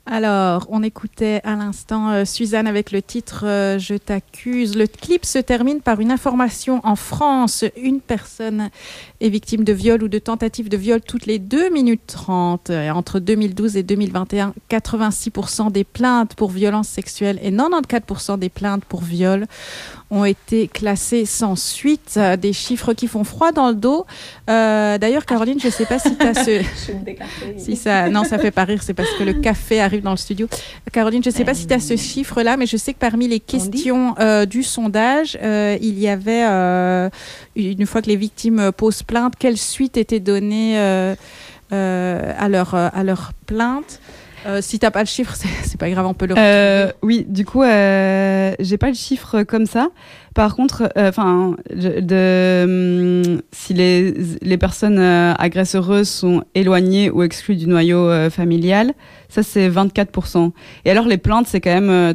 Alors, on écoutait à l'instant Suzanne avec le titre Je t'accuse. Le clip se termine par une information. En France, une personne est victime de viol ou de tentative de viol toutes les 2 minutes 30. Entre 2012 et 2021, 86% des plaintes pour violences sexuelles et 94% des plaintes pour viol ont été classées sans suite. Des chiffres qui font froid dans le dos. D'ailleurs, Caroline, je ne sais pas si tu as ce... si ça... Non, ça ne fait pas rire, c'est parce que le café arrive dans le studio. Caroline, je ne sais pas si tu as ce chiffre-là, mais je sais que parmi les questions du sondage, il y avait, une fois que les victimes posent plainte, quelle suite était donnée à leur plainte. Si t'as pas le chiffre, c'est pas grave, on peut le retrouver. Oui, du coup, j'ai pas le chiffre comme ça. Par contre, si les personnes agresseuses sont éloignées ou exclues du noyau familial, ça c'est 24%. Et alors les plaintes, c'est quand même,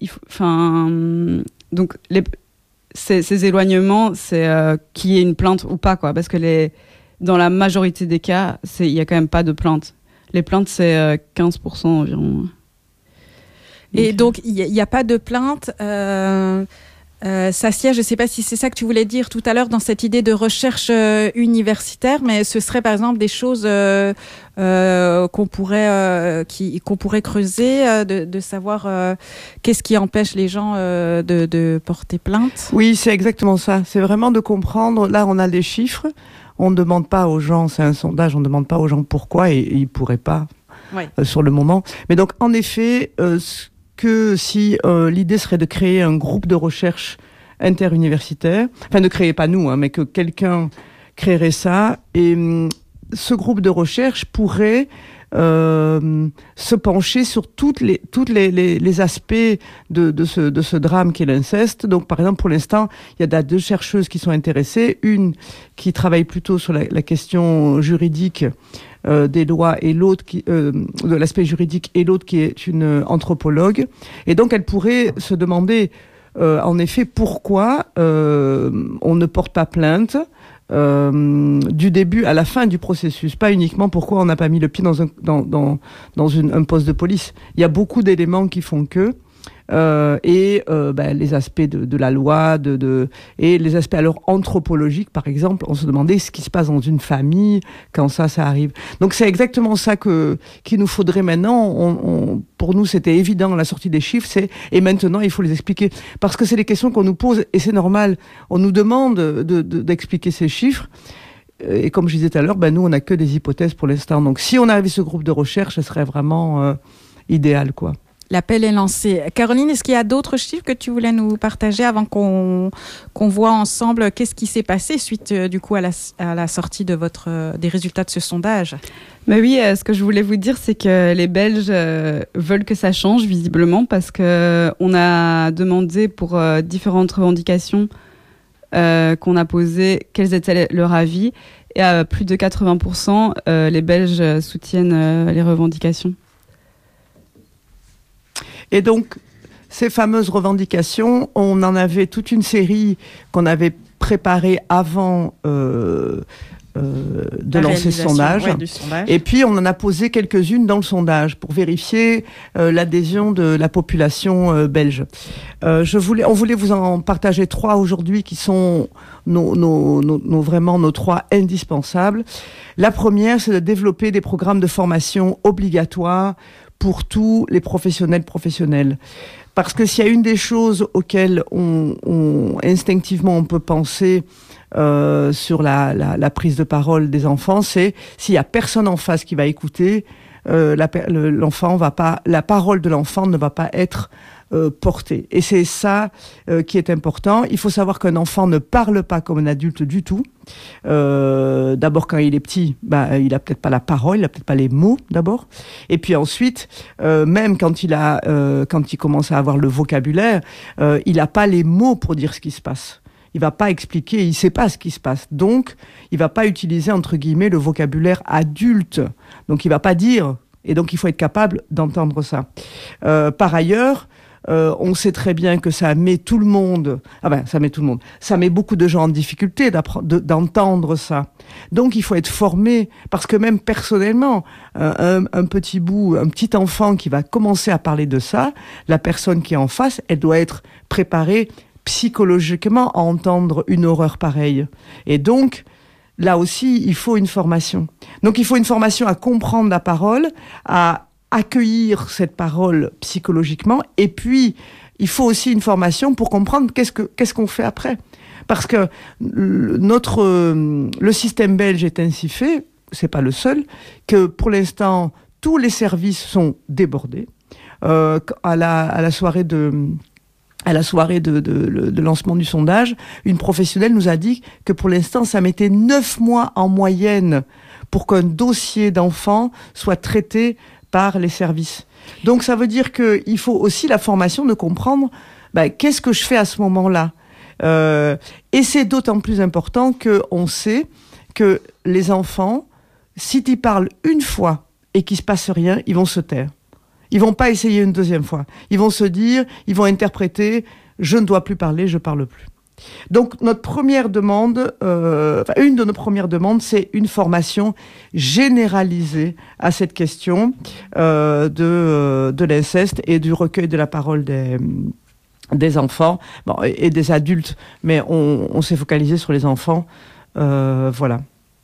donc ces éloignements, c'est qu'il y ait une plainte ou pas, quoi, parce que dans la majorité des cas, il y a quand même pas de plainte. Les plaintes, c'est 15% environ. Et donc, il n'y a pas de plainte. Sassia, je ne sais pas si c'est ça que tu voulais dire tout à l'heure dans cette idée de recherche universitaire, mais ce serait par exemple des choses qu'on pourrait creuser, de savoir qu'est-ce qui empêche les gens de porter plainte. Oui, c'est exactement ça. C'est vraiment de comprendre. Là, on a des chiffres. On ne demande pas aux gens, c'est un sondage, on ne demande pas aux gens pourquoi et ils ne pourraient pas sur le moment. Mais donc, en effet, si l'idée serait de créer un groupe de recherche interuniversitaire, enfin ne créer pas nous, mais que quelqu'un créerait ça, et ce groupe de recherche pourrait se pencher sur toutes les aspects de ce drame qu'est l'inceste. Donc, par exemple, pour l'instant, il y a 2 chercheuses qui sont intéressées. Une qui travaille plutôt sur la question juridique des lois et l'autre de l'aspect juridique et l'autre qui est une anthropologue. Et donc, elle pourrait se demander, en effet, pourquoi on ne porte pas plainte du début à la fin du processus, pas uniquement pourquoi on n'a pas mis le pied dans un poste de police. Il y a beaucoup d'éléments qui font que les aspects de la loi et les aspects alors anthropologiques, par exemple, on se demandait ce qui se passe dans une famille quand ça arrive. Donc c'est exactement ça qu'il nous faudrait maintenant. Pour nous, c'était évident à la sortie des chiffres, et maintenant il faut les expliquer parce que c'est les questions qu'on nous pose et c'est normal. On nous demande d'expliquer ces chiffres. Et comme je disais tout à l'heure, nous on n'a que des hypothèses pour l'instant. Donc si on avait ce groupe de recherche, ce serait vraiment idéal, quoi. L'appel est lancé. Caroline, est-ce qu'il y a d'autres chiffres que tu voulais nous partager avant qu'on voit ensemble qu'est-ce qui s'est passé suite du coup à la sortie des résultats de ce sondage? Oui, ce que je voulais vous dire, c'est que les Belges veulent que ça change visiblement parce qu'on a demandé pour différentes revendications qu'on a posées quels étaient leur avis et à plus de 80%, les Belges soutiennent les revendications. Et donc, ces fameuses revendications, on en avait toute une série qu'on avait préparée avant de lancer ce sondage. Et puis, on en a posé quelques-unes dans le sondage pour vérifier l'adhésion de la population belge. On voulait vous en partager 3 aujourd'hui qui sont vraiment nos 3 indispensables. La première, c'est de développer des programmes de formation obligatoires pour tous les professionnels. Parce que s'il y a une des choses auxquelles instinctivement on peut penser sur la prise de parole des enfants, c'est s'il y a personne en face qui va écouter, la parole de l'enfant ne va pas être portée. Et c'est ça qui est important. Il faut savoir qu'un enfant ne parle pas comme un adulte du tout. D'abord, quand il est petit, il a peut-être pas la parole, il a peut-être pas les mots d'abord. Et puis ensuite, même quand il commence à avoir le vocabulaire, il a pas les mots pour dire ce qui se passe. Il va pas expliquer, il sait pas ce qui se passe. Donc, il va pas utiliser entre guillemets le vocabulaire adulte. Donc, il va pas dire. Et donc, il faut être capable d'entendre ça. Par ailleurs, on sait très bien que ça met tout le monde, ça met beaucoup de gens en difficulté d'entendre ça. Donc il faut être formé, parce que même personnellement, un petit enfant qui va commencer à parler de ça, la personne qui est en face, elle doit être préparée psychologiquement à entendre une horreur pareille. Et donc, là aussi, il faut une formation. Donc il faut une formation à comprendre la parole, à accueillir cette parole psychologiquement, et puis il faut aussi une formation pour comprendre qu'est-ce qu'on fait après. Parce que le système belge est ainsi fait, c'est pas le seul, que pour l'instant tous les services sont débordés. À la soirée de lancement du sondage, une professionnelle nous a dit que pour l'instant, ça mettait 9 mois en moyenne pour qu'un dossier d'enfant soit traité par les services. Donc ça veut dire qu'il faut aussi la formation de comprendre qu'est-ce que je fais à ce moment-là. Et c'est d'autant plus important qu'on sait que les enfants, si tu parles une fois et qu'il ne se passe rien, ils vont se taire. Ils vont pas essayer une deuxième fois. Ils vont se dire, ils vont interpréter, je ne dois plus parler, je parle plus. Donc notre première demande, une de nos premières demandes, c'est une formation généralisée à cette question de l'inceste et du recueil de la parole des enfants, et des adultes, mais on s'est focalisé sur les enfants. Voilà.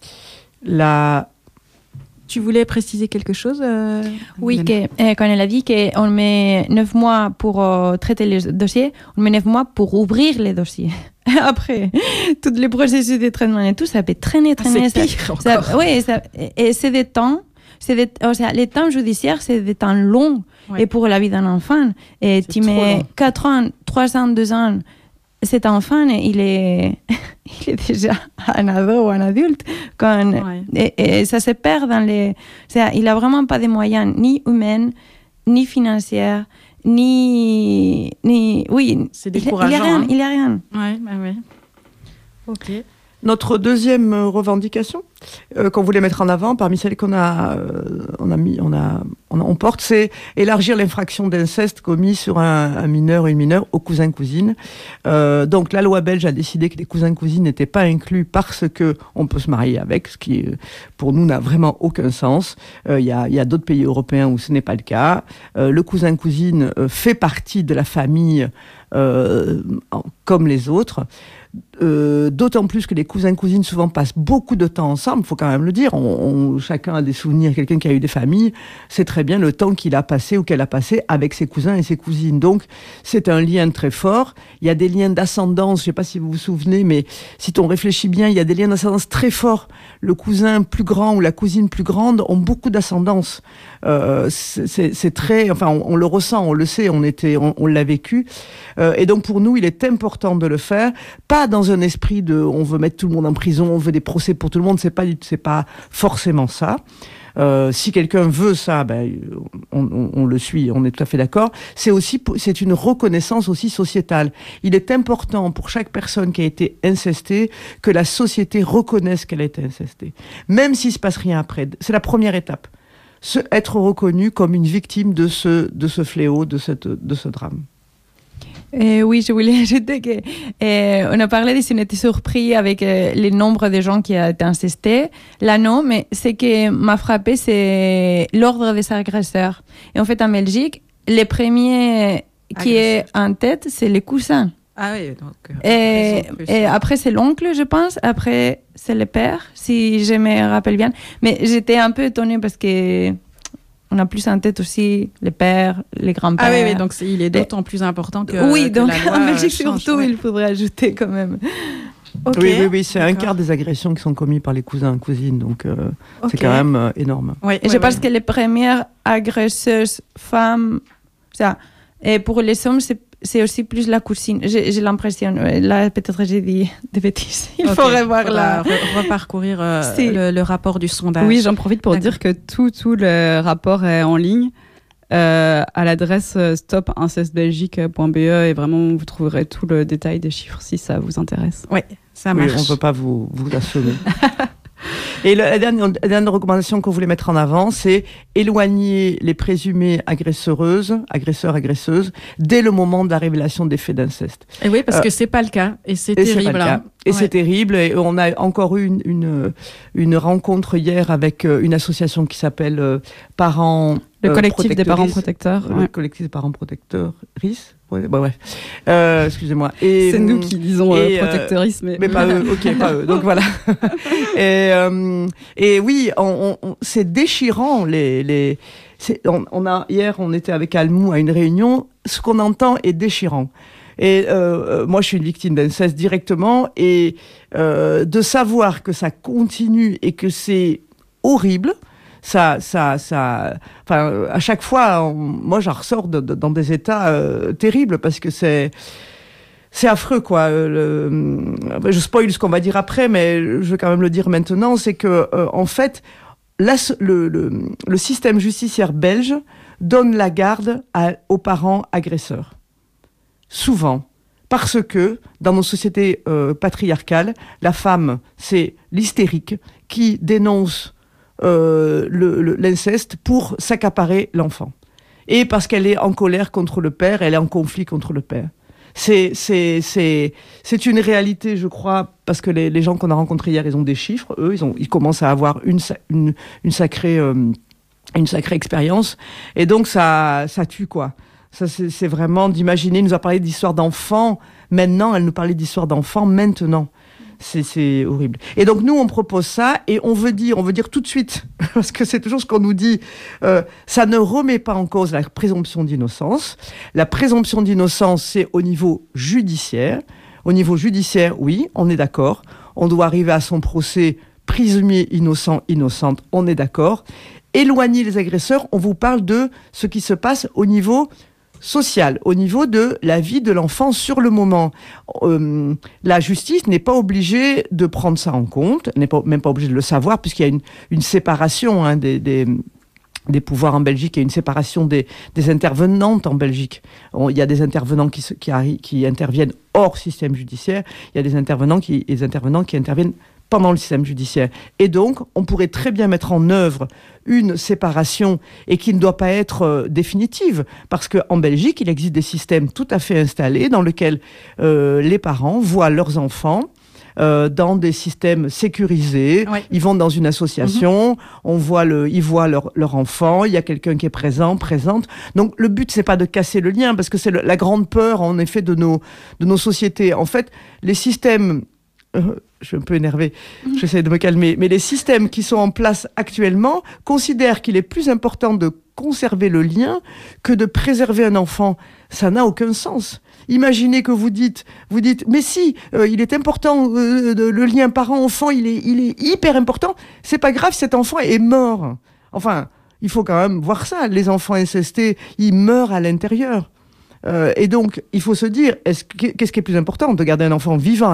Tu voulais préciser quelque chose Oui, quand elle a dit qu'on met 9 mois pour traiter les dossiers, on met 9 mois pour ouvrir les dossiers. Après, tous les processus de traitement et tout, ça peut traîner. C'est pire encore. Oui, et c'est des temps. Les temps judiciaires, c'est des temps longs, et pour la vie d'un enfant. Et tu mets 4 ans, 3 ans, 2 ans, cet enfant, il est déjà un ado ou un adulte. Et ça se perd dans les... Il n'a vraiment pas de moyens, ni humains, ni financiers, ni... Oui, c'est décourageant. Il n'y a rien. Oui. Ok. Notre deuxième revendication qu'on voulait mettre en avant, parmi celles qu'on on porte, c'est élargir l'infraction d'inceste commise sur un mineur ou une mineure aux cousins-cousines. Donc la loi belge a décidé que les cousins-cousines n'étaient pas inclus parce que on peut se marier avec, ce qui pour nous n'a vraiment aucun sens. Il y a d'autres pays européens où ce n'est pas le cas. Le cousin-cousine fait partie de la famille comme les autres. D'autant plus que les cousins-cousines souvent passent beaucoup de temps ensemble, il faut quand même le dire. Chacun a des souvenirs, quelqu'un qui a eu des familles, c'est très bien le temps qu'il a passé ou qu'elle a passé avec ses cousins et ses cousines. Donc c'est un lien très fort. Il y a des liens d'ascendance, je ne sais pas si vous vous souvenez, mais si on réfléchit bien, il y a des liens d'ascendance très forts. Le cousin plus grand ou la cousine plus grande ont beaucoup d'ascendance. C'est très, enfin on le ressent, on le sait, on l'a vécu. Et donc pour nous, il est important de le faire, pas dans un esprit de on veut mettre tout le monde en prison, on veut des procès pour tout le monde, c'est pas forcément ça. Si quelqu'un veut ça, on le suit, on est tout à fait d'accord. C'est une reconnaissance aussi sociétale. Il est important pour chaque personne qui a été incestée que la société reconnaisse qu'elle a été incestée, même s'il se passe rien après. C'est la première étape. Être reconnu comme une victime de ce fléau, de ce drame. Oui, je voulais ajouter qu'on a parlé de si on était surpris avec le nombre de gens qui ont été incestés. Là, non, mais ce qui m'a frappé, c'est l'ordre des agresseurs. Et en fait, en Belgique, les premiers qui est en tête, c'est les cousins. Ah oui, donc... et après, c'est l'oncle, je pense. Après, c'est le père, si je me rappelle bien. Mais j'étais un peu étonnée parce que... On a plus en tête aussi les pères, les grands-pères. Ah oui, donc il est d'autant plus important que oui, donc la loi en Belgique change, surtout, il faudrait ajouter quand même. Okay, oui, c'est un quart des agressions qui sont commises par les cousins et cousines, donc c'est quand même énorme. Oui, et je pense que les premières agresseuses femmes, et pour les hommes, c'est aussi plus la cousine. J'ai l'impression. Là, peut-être j'ai dit des bêtises. Il faudrait voir reparcourir le rapport du sondage. Oui, j'en profite pour dire que tout le rapport est en ligne à l'adresse stopincestbelgique.be et vraiment, vous trouverez tout le détail des chiffres si ça vous intéresse. Oui, ça marche. Oui, on ne peut pas vous assommer. Et la dernière recommandation qu'on voulait mettre en avant, c'est éloigner les présumées agresseurs, agresseuses, dès le moment de la révélation des faits d'inceste. Et oui, parce que c'est pas le cas, et c'est terrible. Et c'est terrible. Et on a encore eu une rencontre hier avec une association qui s'appelle Parents. Le collectif des parents protecteurs. Le collectif des parents protecteurs. RIS. Ouais, bon, bref. Excusez-moi. C'est nous qui disons protecteurisme. Mais pas eux. Ok, pas eux. Donc voilà. Et oui, c'est déchirant. Hier, on était avec Almou à une réunion. Ce qu'on entend est déchirant. Et moi, je suis une victime d'inceste directement. Et de savoir que ça continue et que c'est horrible. Enfin, à chaque fois, moi, j'en ressors dans des états terribles parce que c'est affreux, quoi. Je spoil ce qu'on va dire après, mais je vais quand même le dire maintenant, c'est que, en fait, le système judiciaire belge donne la garde aux parents agresseurs. Souvent. Parce que, dans nos sociétés patriarcales, la femme, c'est l'hystérique qui dénonce l'inceste pour s'accaparer l'enfant. Et parce qu'elle est en colère contre le père, elle est en conflit contre le père. C'est une réalité, je crois, parce que les gens qu'on a rencontrés hier, ils ont des chiffres. Eux, ils commencent à avoir une sacrée expérience. Et donc, ça tue, quoi. Ça, c'est vraiment d'imaginer. Elle nous a parlé d'histoire d'enfants. Maintenant, elle nous parlait d'histoire d'enfants maintenant. C'est horrible. Et donc, nous, on propose ça et on veut dire tout de suite, parce que c'est toujours ce qu'on nous dit, ça ne remet pas en cause la présomption d'innocence. La présomption d'innocence, c'est au niveau judiciaire. Au niveau judiciaire, oui, on est d'accord. On doit arriver à son procès présumé innocent, innocente, on est d'accord. Éloigner les agresseurs, on vous parle de ce qui se passe au niveau social, au niveau de la vie de l'enfant sur le moment. La justice n'est pas obligée de prendre ça en compte, n'est même pas obligée de le savoir, puisqu'il y a une séparation des pouvoirs en Belgique, et une séparation des intervenantes en Belgique. Il y a des intervenants qui interviennent hors système judiciaire, il y a des intervenants qui interviennent pendant le système judiciaire. Et donc, on pourrait très bien mettre en œuvre une séparation et qui ne doit pas être définitive. Parce qu'en Belgique, il existe des systèmes tout à fait installés dans lesquels les parents voient leurs enfants dans des systèmes sécurisés. Ouais. Ils vont dans une association, ils voient leur enfant, il y a quelqu'un qui est présente. Donc, le but, c'est pas de casser le lien, parce que c'est la grande peur, en effet, de nos sociétés. En fait, les systèmes... je suis un peu énervée, j'essaie de me calmer, mais les systèmes qui sont en place actuellement considèrent qu'il est plus important de conserver le lien que de préserver un enfant. Ça n'a aucun sens. Imaginez que vous dites, mais si, il est important, le lien parent-enfant, il est hyper important. C'est pas grave, cet enfant est mort. Enfin, il faut quand même voir ça. Les enfants incestés, ils meurent à l'intérieur. Et donc, il faut se dire, qu'est-ce qui est plus important, de garder un enfant vivante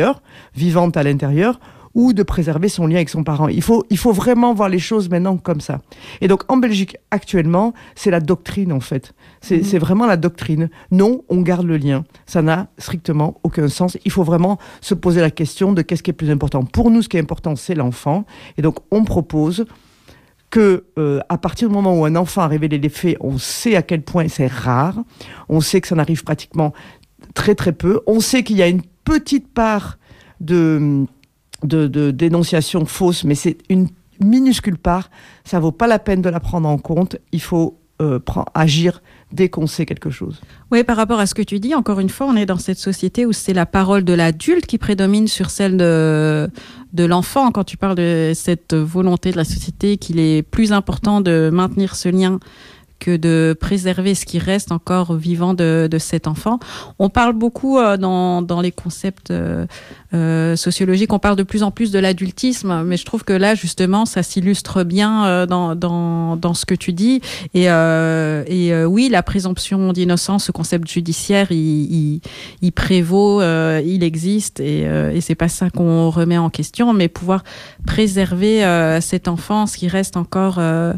à l'intérieur, ou de préserver son lien avec son parent. Il faut vraiment voir les choses maintenant comme ça. Et donc, en Belgique, actuellement, c'est la doctrine, en fait. C'est vraiment la doctrine. Non, on garde le lien. Ça n'a strictement aucun sens. Il faut vraiment se poser la question de qu'est-ce qui est plus important. Pour nous, ce qui est important, c'est l'enfant. Et donc, on propose que à partir du moment où un enfant a révélé les faits, on sait à quel point c'est rare, on sait que ça n'arrive pratiquement très très peu, on sait qu'il y a une petite part de dénonciation fausse, mais c'est une minuscule part, ça vaut pas la peine de la prendre en compte, il faut agir dès qu'on sait quelque chose. Oui, par rapport à ce que tu dis, encore une fois, on est dans cette société où c'est la parole de l'adulte qui prédomine sur celle de l'enfant. Quand tu parles de cette volonté de la société qu'il est plus important de maintenir ce lien que de préserver ce qui reste encore vivant de cet enfant. On parle beaucoup dans les concepts sociologiques, on parle de plus en plus de l'adultisme, mais je trouve que là, justement, ça s'illustre bien dans ce que tu dis. Et oui, la présomption d'innocence, ce concept judiciaire, il prévaut, il existe, et c'est pas ça qu'on remet en question, mais pouvoir préserver cette enfance qui reste encore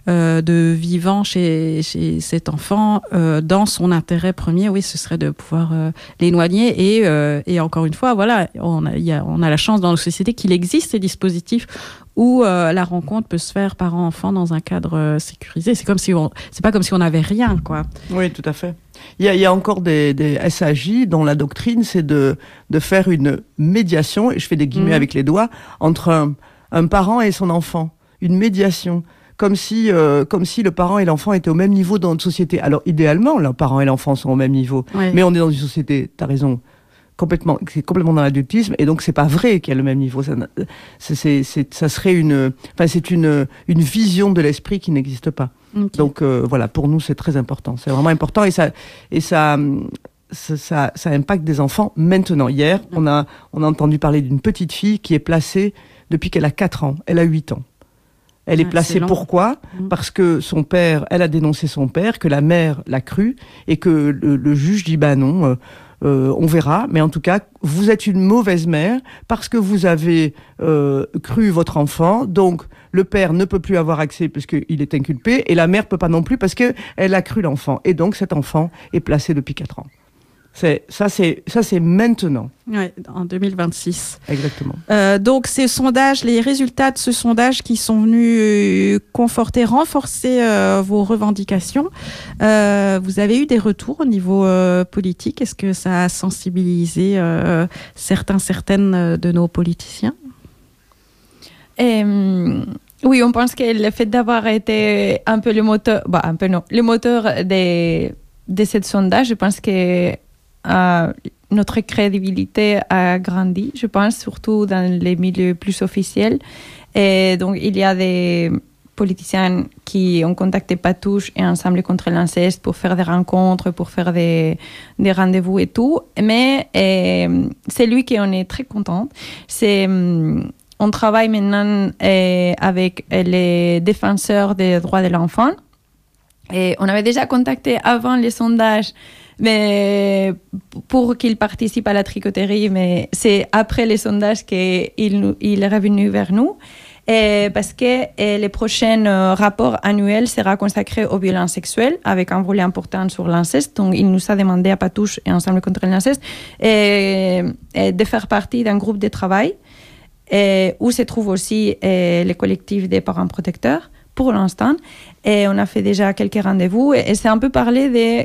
de vivant chez cet enfant dans son intérêt premier, oui, ce serait de pouvoir l'éloigner. Et encore une fois, voilà, on a la chance dans nos sociétés qu'il existe ces dispositifs où la rencontre peut se faire parent-enfant dans un cadre sécurisé. C'est pas comme si on n'avait rien, quoi. Oui, tout à fait. Il y a encore des SAJ dont la doctrine, c'est de faire une médiation, et je fais des guillemets avec les doigts, entre un parent et son enfant. Une médiation. Comme si le parent et l'enfant étaient au même niveau dans notre société. Alors, idéalement, le parent et l'enfant sont au même niveau. Oui. Mais on est dans une société, t'as raison, c'est complètement dans l'adultisme, et donc c'est pas vrai qu'il y a le même niveau. Ça serait une vision de l'esprit qui n'existe pas. Okay. Donc voilà, pour nous c'est très important. C'est vraiment important, et ça impacte des enfants maintenant. Hier, on a entendu parler d'une petite fille qui est placée depuis qu'elle a 4 ans. Elle a 8 ans. Elle est placée, pourquoi ? Parce que son père, elle a dénoncé son père, que la mère l'a cru, et que le juge dit non. On verra, mais en tout cas, vous êtes une mauvaise mère parce que vous avez cru votre enfant, donc le père ne peut plus avoir accès parce qu'il est inculpé, et la mère peut pas non plus parce qu'elle a cru l'enfant. Et donc cet enfant est placé depuis 4 ans. Ça c'est maintenant. Ouais, en 2026. Exactement. Donc ces sondages, les résultats de ce sondage qui sont venus renforcer vos revendications. Vous avez eu des retours au niveau politique. Est-ce que ça a sensibilisé certaines de nos politiciens? Oui, on pense que le fait d'avoir été un peu le moteur, le moteur de ce sondage, je pense que notre crédibilité a grandi, je pense, surtout dans les milieux plus officiels. Et donc, il y a des politiciens qui ont contacté Patouche et Ensemble contre l'inceste pour faire des rencontres, pour faire des rendez-vous et tout. Mais c'est lui qu'on est très contente. On travaille maintenant avec les défenseurs des droits de l'enfant. Et on avait déjà contacté avant les sondages, mais pour qu'il participe à la tricoterie, mais c'est après les sondages qu'il est revenu vers nous, parce que le prochain rapport annuel sera consacré aux violences sexuelles, avec un volet important sur l'inceste. Donc, il nous a demandé à Patouche et Ensemble contre l'inceste de faire partie d'un groupe de travail où se trouve aussi le collectif des parents protecteurs, pour l'instant. Et on a fait déjà quelques rendez-vous, et c'est un peu parler de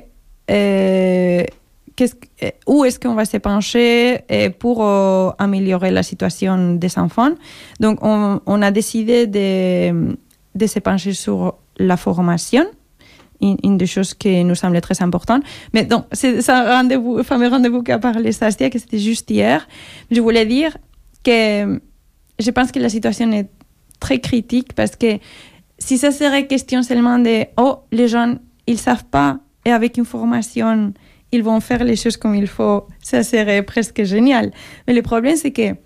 où est-ce qu'on va se pencher pour améliorer la situation des enfants. Donc, on a décidé de se pencher sur la formation, une des choses qui nous semblait très importante. Mais donc, c'est un fameux rendez-vous qu'a parlé Sastia, que c'était juste hier. Je voulais dire que je pense que la situation est très critique, parce que si ça serait question seulement de les gens, ils savent pas, et avec une formation, ils vont faire les choses comme il faut, ça serait presque génial. Mais le problème, c'est que,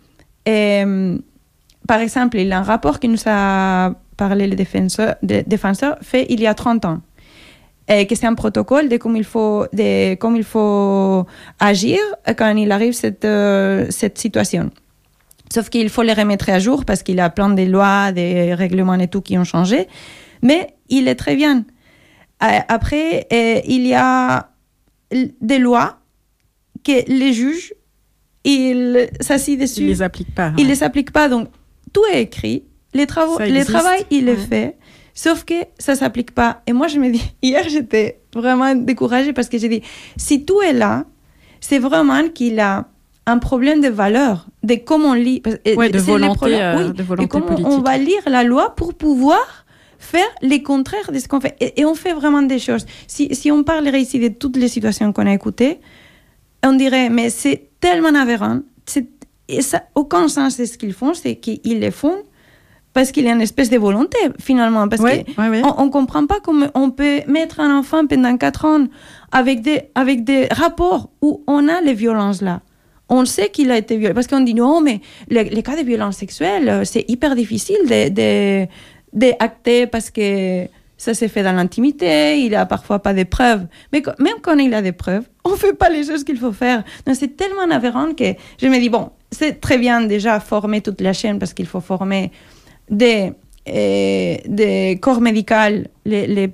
par exemple, il y a un rapport qui nous a parlé le défenseur fait il y a 30 ans, que c'est un protocole de comment il faut agir quand il arrive cette situation. Sauf qu'il faut les remettre à jour parce qu'il y a plein de lois, des règlements et tout qui ont changé. Mais il est très bien. Après, il y a des lois que les juges, ils s'assient dessus. Ils les appliquent pas. Ils les appliquent pas. Donc, tout est écrit. Le travail, il est fait. Sauf que ça s'applique pas. Et moi, je me dis, hier, j'étais vraiment découragée parce que j'ai dit, si tout est là, c'est vraiment qu'il a un problème de valeur, de comment on lit. De volonté, de volonté et comment politique. On va lire la loi pour pouvoir faire les contraires de ce qu'on fait. Et on fait vraiment des choses. Si on parlerait ici de toutes les situations qu'on a écoutées, on dirait, mais c'est tellement aberrant. Et ça, aucun sens de ce qu'ils font, c'est qu'ils le font parce qu'il y a une espèce de volonté, finalement. Parce qu'on ne comprend pas comment on peut mettre un enfant pendant 4 ans avec des rapports où on a les violences là. On sait qu'il a été violé. Parce qu'on dit, non, mais les cas de violence sexuelle, c'est hyper difficile d'acter parce que ça s'est fait dans l'intimité, il n'a parfois pas de preuves. Mais même quand il a des preuves, on ne fait pas les choses qu'il faut faire. Donc, c'est tellement aberrant que je me dis, bon, c'est très bien déjà former toute la chaîne parce qu'il faut former des des corps médicaux, les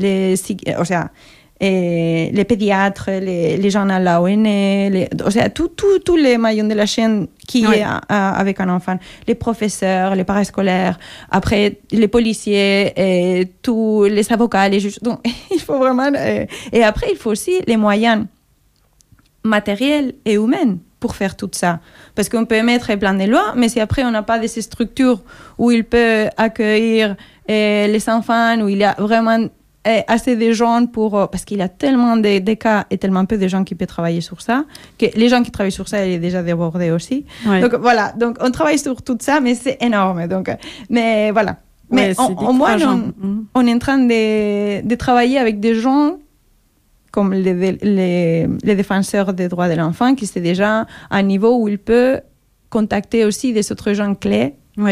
pédiatres, les gens à l'ONU, tous les maillons de la chaîne qui est avec un enfant, les professeurs, les parascolaires, après les policiers, et tous les avocats, les juges. Donc, il faut vraiment... et après, il faut aussi les moyens matériels et humains pour faire tout ça. Parce qu'on peut mettre plein de lois, mais si après on n'a pas de ces structures où il peut accueillir les enfants, où il y a vraiment assez de gens parce qu'il y a tellement de cas et tellement peu de gens qui peuvent travailler sur ça, que les gens qui travaillent sur ça, ils sont déjà débordés aussi. Ouais. Donc voilà, donc on travaille sur tout ça, mais c'est énorme. Donc, mais voilà. Mais au moins, on est en train de travailler avec des gens comme les défenseurs des droits de l'enfant, qui c'est déjà à un niveau où il peut contacter aussi des autres gens clés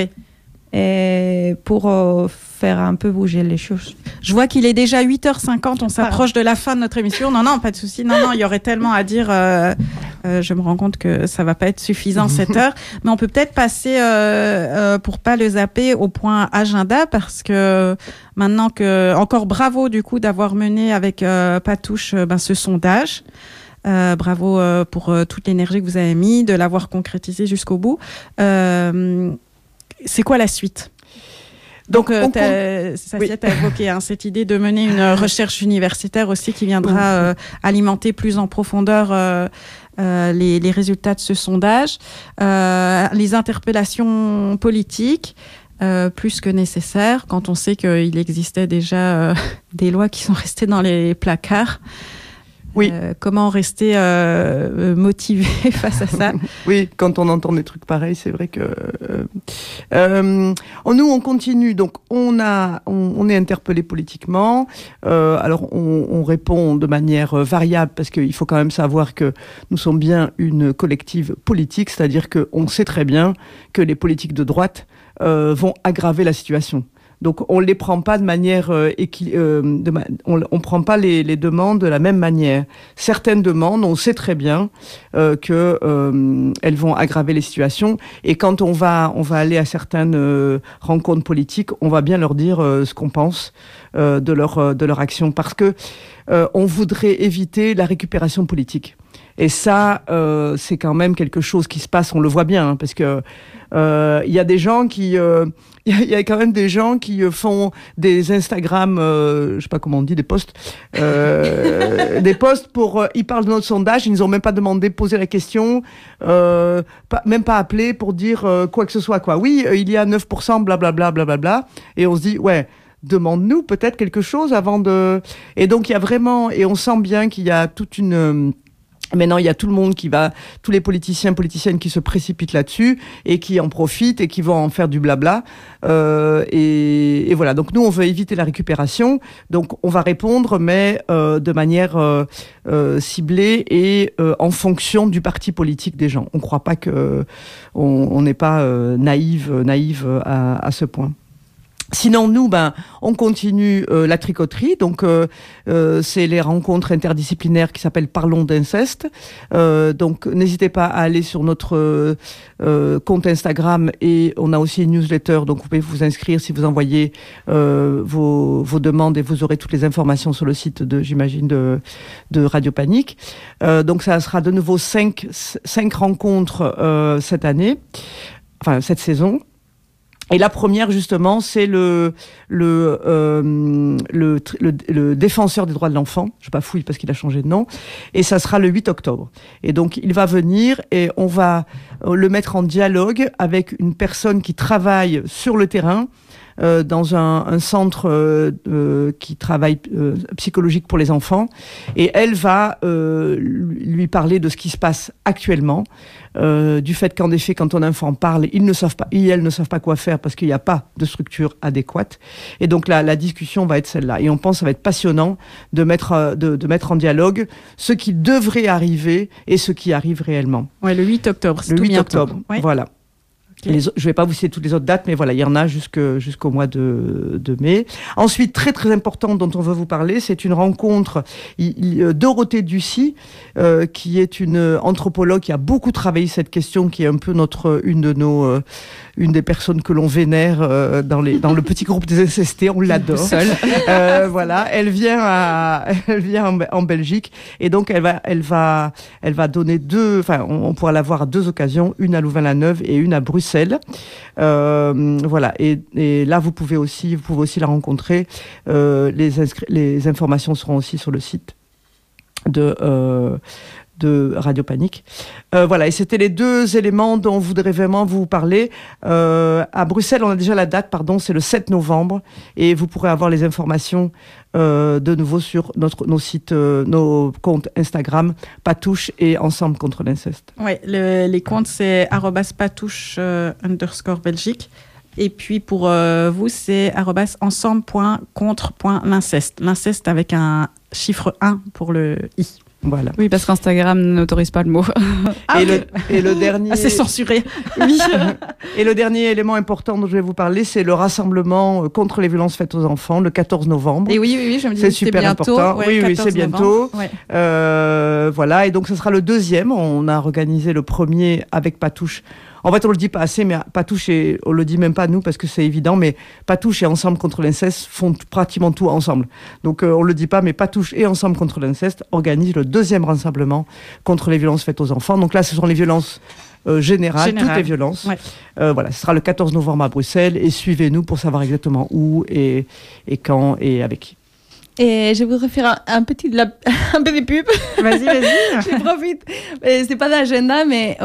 pour faire un peu bouger les choses. Je vois qu'il est déjà 8h50, on s'approche de la fin de notre émission. Non, pas de souci. Non, il y aurait tellement à dire. Je me rends compte que ça va pas être suffisant cette heure, mais on peut peut-être passer, pour pas le zapper, au point agenda, parce que maintenant encore bravo du coup d'avoir mené avec Patouche ce sondage. Bravo pour toute l'énergie que vous avez mis, de l'avoir concrétisé jusqu'au bout. C'est quoi la suite ? Donc, Sasia, tu as évoqué cette idée de mener une recherche universitaire aussi qui viendra alimenter plus en profondeur les résultats de ce sondage. Les interpellations politiques, plus que nécessaires, quand on sait qu'il existait déjà des lois qui sont restées dans les placards. Oui. Comment rester motivé face à ça ? Oui, quand on entend des trucs pareils, c'est vrai que nous on continue. Donc on est interpellé politiquement. Alors on répond de manière variable parce qu'il faut quand même savoir que nous sommes bien une collective politique, c'est-à-dire que on sait très bien que les politiques de droite vont aggraver la situation. Donc on les prend pas de manière on prend pas les demandes de la même manière. Certaines demandes, on sait très bien que elles vont aggraver les situations. Et quand on va aller à certaines rencontres politiques, on va bien leur dire ce qu'on pense de leur action, parce que on voudrait éviter la récupération politique. Et ça, c'est quand même quelque chose qui se passe, on le voit bien, parce que il y a des gens qui... Il y a quand même des gens qui font des Instagram, je sais pas comment on dit, des posts, des posts pour... ils parlent de notre sondage, ils nous ont même pas demandé, posé la question, même pas appelé pour dire quoi que ce soit, quoi. Oui, il y a 9%, blablabla, blablabla, et on se dit, ouais... demande-nous peut-être quelque chose avant de... Et donc, il y a vraiment... Et on sent bien qu'il y a toute une... Maintenant, il y a tout le monde tous les politiciennes qui se précipitent là-dessus et qui en profitent et qui vont en faire du blabla. Et voilà. Donc, nous, on veut éviter la récupération. Donc, on va répondre, mais de manière ciblée et en fonction du parti politique des gens. On ne croit pas on n'est pas naïve à ce point. Sinon, nous, on continue la tricoterie. Donc, c'est les rencontres interdisciplinaires qui s'appellent Parlons d'inceste. Donc, n'hésitez pas à aller sur notre compte Instagram, et on a aussi une newsletter. Donc, vous pouvez vous inscrire si vous envoyez vos demandes, et vous aurez toutes les informations sur le site j'imagine, de Radio Panique. Donc, ça sera de nouveau 5 rencontres cette année, enfin cette saison. Et la première, justement, c'est le défenseur des droits de l'enfant. Je bafouille parce qu'il a changé de nom. Et ça sera le 8 octobre. Et donc, il va venir et on va le mettre en dialogue avec une personne qui travaille sur le terrain, dans un centre qui travaille psychologique pour les enfants, et elle va lui parler de ce qui se passe actuellement, du fait qu'en effet, quand un enfant parle, elles ne savent pas quoi faire parce qu'il n'y a pas de structure adéquate. Et donc la discussion va être celle-là. Et on pense que ça va être passionnant de mettre en dialogue ce qui devrait arriver et ce qui arrive réellement. Ouais, le 8 octobre. Le 8 octobre, ouais. Voilà. Okay. Je ne vais pas vous citer toutes les autres dates, mais voilà, il y en a jusqu'au mois de mai. Ensuite, très très important dont on veut vous parler, c'est une rencontre. Dorothée Ducy, qui est une anthropologue qui a beaucoup travaillé cette question, qui est un peu une des personnes que l'on vénère dans le petit groupe des SST, on l'adore. Voilà, elle vient en Belgique, et donc elle va donner on pourra la voir à 2 occasions, une à Louvain-la-Neuve et une à Bruxelles. Voilà, et là vous pouvez aussi la rencontrer. Les informations seront aussi sur le site de Radio Panique. Voilà, et c'était les 2 éléments dont on voudrait vraiment vous parler. À Bruxelles, on a déjà la date, c'est le 7 novembre, et vous pourrez avoir les informations de nouveau sur nos sites, nos comptes Instagram, Patouche et Ensemble contre l'inceste. Oui, les comptes, c'est @patouche_Belgique. Et puis pour vous, c'est @ensemble.contre.l'inceste. L'inceste avec un chiffre 1 pour le i. Voilà. Oui, parce qu'Instagram n'autorise pas le mot. Et le dernier... c'est censuré. Oui. Et le dernier élément important dont je vais vous parler, c'est le rassemblement contre les violences faites aux enfants, le 14 novembre. Et oui, je me disais c'est super bientôt, important. Ouais, oui, c'est bientôt. Ouais. Voilà, et donc ce sera le 2e. On a organisé le premier avec Patouche. En fait, on le dit pas assez, mais Patouche on le dit même pas nous parce que c'est évident, mais Patouche et Ensemble contre l'inceste font pratiquement tout ensemble. Donc on le dit pas, mais Patouche et Ensemble contre l'inceste organisent le 2e rassemblement contre les violences faites aux enfants. Donc là, ce sont les violences générales, toutes les violences. Ouais. Voilà, ce sera le 14 novembre à Bruxelles, et suivez-nous pour savoir exactement où et quand et avec qui. Et je voudrais faire un peu de pub. Vas-y. Je profite. C'est pas d'agenda, mais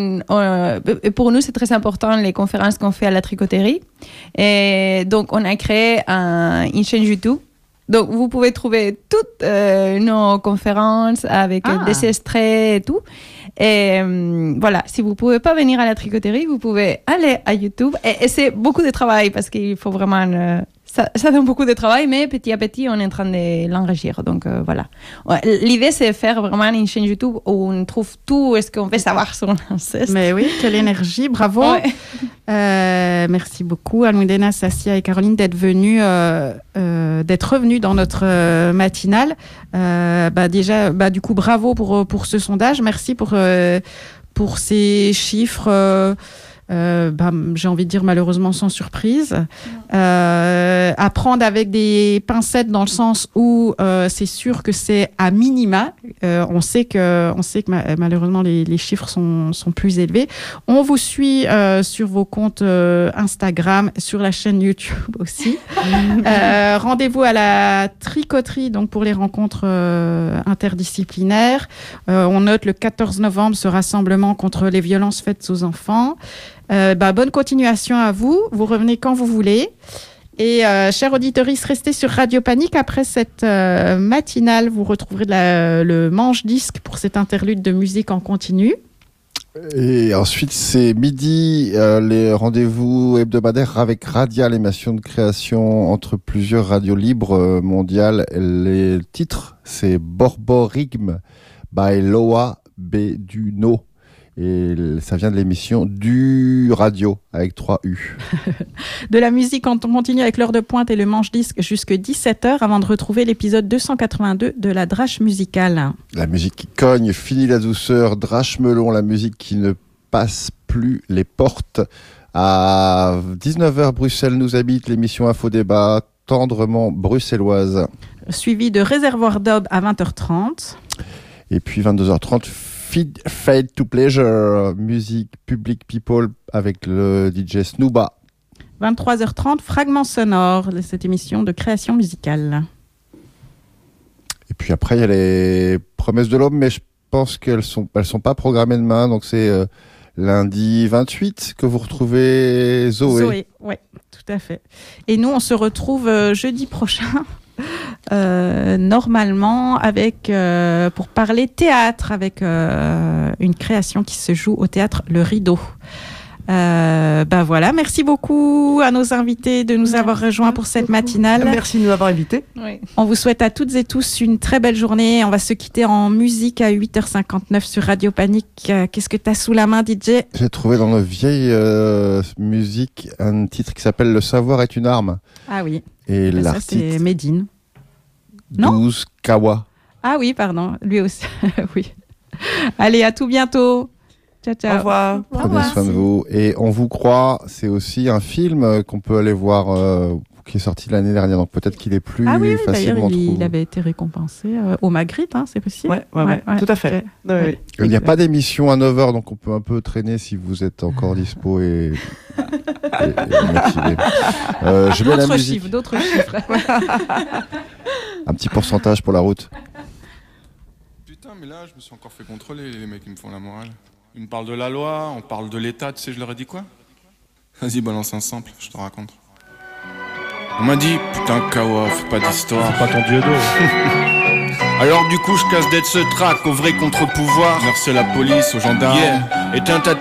pour nous, c'est très important les conférences qu'on fait à la tricoterie. Et donc, on a créé une chaîne YouTube. Donc, vous pouvez trouver toutes nos conférences avec des extraits et tout. Et voilà, si vous pouvez pas venir à la tricoterie, vous pouvez aller à YouTube. Et c'est beaucoup de travail parce qu'il faut vraiment... Ça donne beaucoup de travail, mais petit à petit, on est en train de l'enrichir. Donc, voilà. Ouais, l'idée, c'est faire vraiment une chaîne YouTube où on trouve tout ce qu'on veut savoir sur l'inceste. Mais oui, quelle énergie, bravo. Ouais. Merci beaucoup, Almudena, Sassia et Caroline, d'être revenues dans notre matinale. Déjà, du coup, bravo pour ce sondage. Merci pour ces chiffres. J'ai envie de dire malheureusement sans surprise. À prendre avec des pincettes dans le sens où c'est sûr que c'est à minima. On sait que malheureusement les chiffres sont plus élevés. On vous suit sur vos comptes Instagram, sur la chaîne YouTube aussi. Rendez-vous à la tricoterie donc pour les rencontres interdisciplinaires. On note le 14 novembre ce rassemblement contre les violences faites aux enfants. Bonne continuation à vous. Vous revenez quand vous voulez. Et chers auditeurs, restez sur Radio Panique. Après cette matinale, vous retrouverez le manche-disque pour cette interlude de musique en continu. Et ensuite, c'est midi, les rendez-vous hebdomadaires avec Radia, l'émission de création entre plusieurs radios libres mondiales. Les titres, c'est Borborigme by Loa Beduno. Et ça vient de l'émission du radio avec 3 U. De la musique, on continue avec l'heure de pointe et le manche-disque jusqu'à 17h avant de retrouver l'épisode 282 de la Drache musicale. La musique qui cogne, fini la douceur, Drache Melon, la musique qui ne passe plus les portes. À 19h, Bruxelles nous habite, l'émission Info Débat, tendrement bruxelloise. Suivi de Réservoir d'Aube à 20h30. Et puis 22h30, Fade to Pleasure, musique public people avec le DJ Snooba. 23h30, Fragments sonores, cette émission de création musicale. Et puis après, il y a les promesses de l'aube, mais je pense qu'elles sont pas programmées demain, donc c'est lundi 28 que vous retrouvez Zoé. Oui, tout à fait. Et nous, on se retrouve jeudi prochain. Normalement pour parler théâtre avec une création qui se joue au théâtre Le Rideau. Voilà, merci beaucoup à nos invités de nous avoir rejoints pour cette matinale. Merci de nous avoir invités. Oui. On vous souhaite à toutes et tous une très belle journée. On va se quitter en musique à 8h59 sur Radio Panique. Qu'est-ce que tu as sous la main, DJ ? J'ai trouvé dans nos vieilles musiques un titre qui s'appelle « Le savoir est une arme ». Ah oui. Et l'artiste, c'est Medine. Non ? 12 Kawa. Ah oui, pardon. Lui aussi. Oui. Allez, à tout bientôt. Ciao, ciao. Au revoir. Prenez soin de vous. Et On vous croit, c'est aussi un film qu'on peut aller voir, qui est sorti l'année dernière. Donc peut-être qu'il est plus facilement trouvé. Il avait été récompensé au Magritte, c'est possible. Ouais, tout à fait. Ouais. Il n'y a pas d'émission à 9h, donc on peut un peu traîner si vous êtes encore dispo et motivé. Je mets la musique. D'autres chiffres. Un petit pourcentage pour la route. Putain, mais là, je me suis encore fait contrôler, les mecs qui me font la morale. Ils me parlent de la loi, on parle de l'État, tu sais, je leur ai dit quoi ? Vas-y, balance un sample, je te raconte. On m'a dit, putain, Kawa, fais pas d'histoire. C'est pas ton dieu d'eau. Alors du coup, je casse d'être ce track au vrai contre-pouvoir. Merci la police, aux gendarmes. Yeah. Éteins ta